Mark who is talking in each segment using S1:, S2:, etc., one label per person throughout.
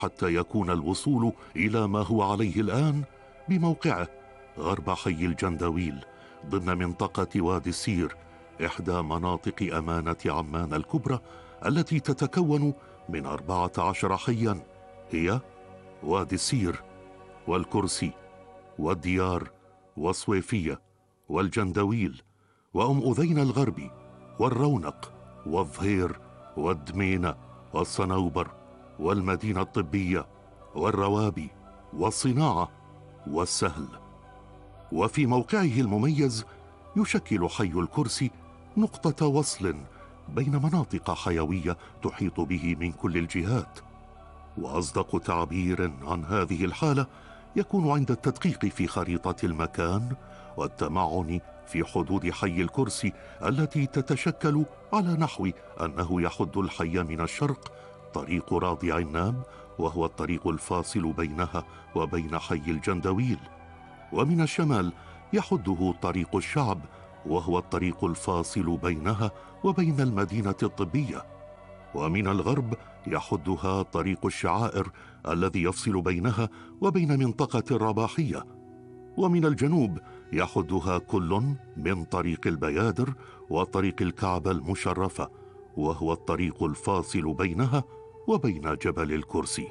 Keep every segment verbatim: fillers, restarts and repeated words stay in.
S1: حتى يكون الوصول إلى ما هو عليه الآن بموقعه غرب حي الجندويل ضمن منطقة وادي السير، إحدى مناطق أمانة عمان الكبرى التي تتكون من أربعة عشر حيا، هي وادي السير والكرسي والديار والصويفية والجندويل وأم أذين الغربي والرونق والظهير والدمينة والصنوبر والمدينة الطبية والروابي والصناعة والسهل. وفي موقعه المميز يشكل حي الكرسي نقطة وصل بين مناطق حيوية تحيط به من كل الجهات. وأصدق تعبير عن هذه الحالة يكون عند التدقيق في خريطة المكان والتمعن في حدود حي الكرسي التي تتشكل على نحو أنه يحد الحي من الشرق طريق راضي عناب، وهو الطريق الفاصل بينها وبين حي الجندويل، ومن الشمال يحده طريق الشعب، وهو الطريق الفاصل بينها وبين المدينة الطبية، ومن الغرب يحدها طريق الشعائر الذي يفصل بينها وبين منطقة الرباحية، ومن الجنوب يحدها كل من طريق البيادر وطريق الكعبة المشرفة، وهو الطريق الفاصل بينها وبين جبل الكرسي.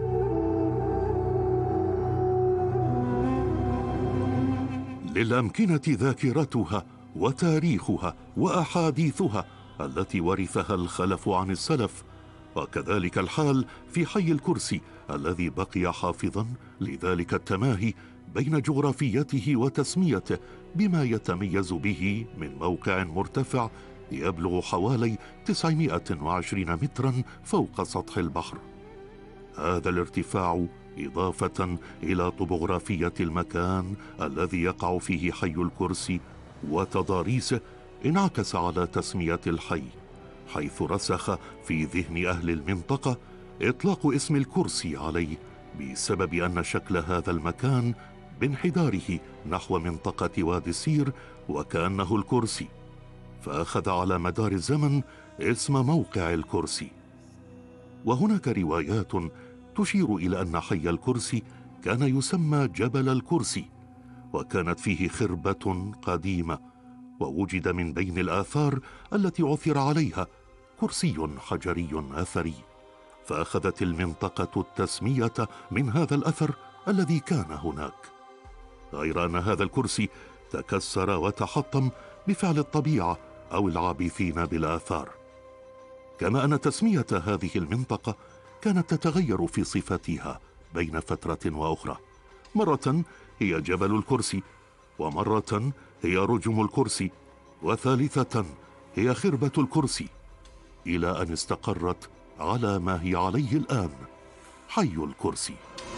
S1: للأمكنة ذاكرتها وتاريخها وأحاديثها التي ورثها الخلف عن السلف، وكذلك الحال في حي الكرسي الذي بقي حافظا لذلك التماهي بين جغرافيته وتسميته بما يتميز به من موقع مرتفع يبلغ حوالي تسعمائة وعشرين مترا فوق سطح البحر. هذا الارتفاع إضافة إلى طبوغرافية المكان الذي يقع فيه حي الكرسي وتضاريسه انعكس على تسمية الحي، حيث رسخ في ذهن أهل المنطقة إطلاق اسم الكرسي عليه بسبب أن شكل هذا المكان بانحداره نحو منطقة وادي السير وكأنه الكرسي، فأخذ على مدار الزمن اسم موقع الكرسي. وهناك روايات تشير إلى أن حي الكرسي كان يسمى جبل الكرسي، وكانت فيه خربة قديمة، ووجد من بين الآثار التي عثر عليها كرسي حجري أثري، فأخذت المنطقة التسمية من هذا الأثر الذي كان هناك، غير أن هذا الكرسي تكسر وتحطم بفعل الطبيعة أو العابثين بالآثار. كما أن تسمية هذه المنطقة كانت تتغير في صفتها بين فترة وأخرى، مرة هي جبل الكرسي، ومرة هي رجم الكرسي، وثالثة هي خربة الكرسي، إلى أن استقرت على ما هي عليه الآن، حي الكرسي.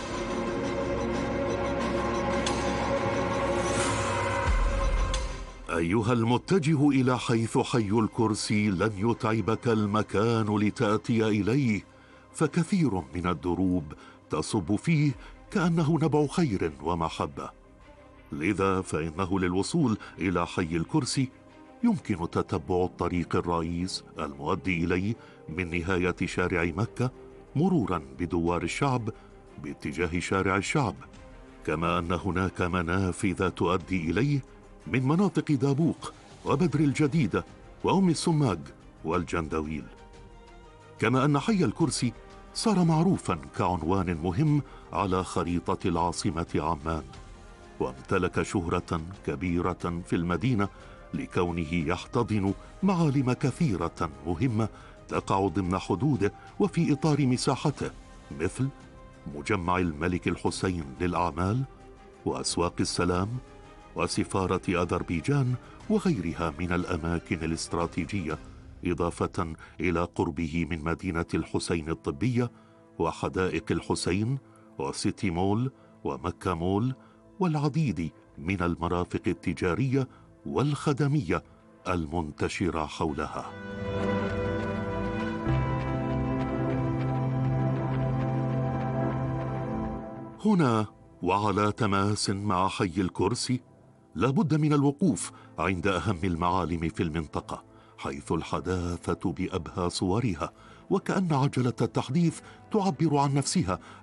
S1: أيها المتجه إلى حيث حي الكرسي، لن يتعبك المكان لتأتي إليه، فكثير من الدروب تصب فيه كأنه نبع خير ومحبة، لذا فإنه للوصول إلى حي الكرسي يمكن تتبع الطريق الرئيس المؤدي إليه من نهاية شارع مكة مرورا بدوار الشعب باتجاه شارع الشعب، كما أن هناك منافذ تؤدي إليه من مناطق دابوق وبدر الجديدة وأم السماج والجندويل. كما أن حي الكرسي صار معروفا كعنوان مهم على خريطة العاصمة عمان، وامتلك شهرة كبيرة في المدينة لكونه يحتضن معالم كثيرة مهمة تقع ضمن حدوده وفي إطار مساحته، مثل مجمع الملك الحسين للأعمال وأسواق السلام وسفارة أذربيجان وغيرها من الأماكن الاستراتيجية، إضافة إلى قربه من مدينة الحسين الطبية وحدائق الحسين وسيتي مول ومكة مول والعديد من المرافق التجارية والخدمية المنتشرة حولها. هنا وعلى تماس مع حي الكرسي لابد من الوقوف عند أهم المعالم في المنطقة، حيث الحداثة بأبهى صورها وكأن عجلة التحديث تعبر عن نفسها